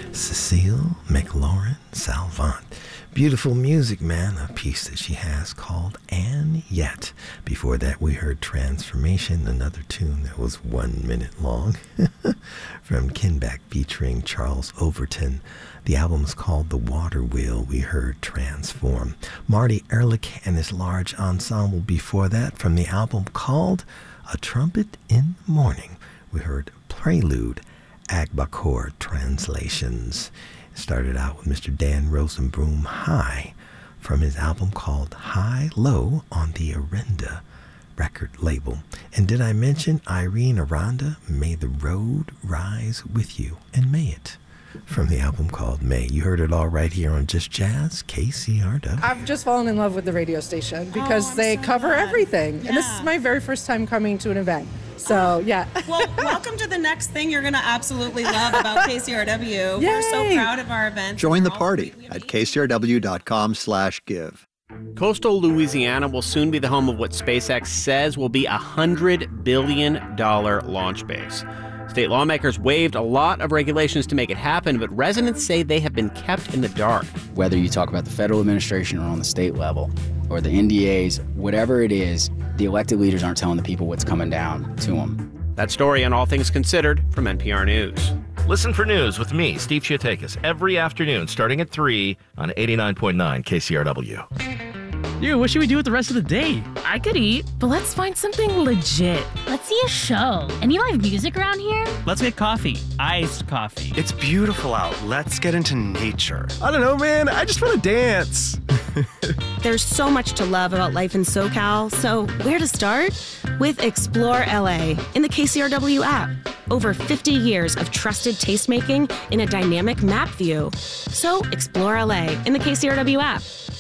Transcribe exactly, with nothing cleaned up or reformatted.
Cecile McLaurin Salvant. Beautiful music, man. A piece that she has called And Yet. Before that, we heard Transformation, another tune that was one minute long from Kinback featuring Charles Overton. The album's called The Water Wheel. We heard Transform. Marty Ehrlich and his large ensemble before that from the album called A Trumpet in the Morning. We heard Prelude, Agbakor Translations. Started out with Mister Dan Rosenbroom, High, from his album called High Low on the Arenda record label. And did I mention Irene Aranda, May the Road Rise With You, and May It, from the album called May. You heard it all right here on Just Jazz, K C R W. I've just fallen in love with the radio station because oh, they so cover glad. everything. Yeah. And this is my very first time coming to an event. So, yeah. Well, welcome to the next thing you're going to absolutely love about K C R W. Yay. We're so proud of our event. Join the party at kcrw.com slash give. Coastal Louisiana will soon be the home of what SpaceX says will be a one hundred billion dollars launch base. State lawmakers waived a lot of regulations to make it happen, but residents say they have been kept in the dark. Whether you talk about the federal administration or on the state level, or the N D As, whatever it is, the elected leaders aren't telling the people what's coming down to them. That story on All Things Considered from N P R News. Listen for news with me, Steve Chiotakis, every afternoon starting at three on eighty-nine point nine K C R W. Dude, what should we do with the rest of the day? I could eat, but let's find something legit. Let's see a show. Any live music around here? Let's get coffee. Iced coffee. It's beautiful out. Let's get into nature. I don't know, man. I just want to dance. There's so much to love about life in SoCal, so where to start? With Explore L A in the K C R W app. Over fifty years of trusted tastemaking in a dynamic map view. So explore L A in the K C R W app.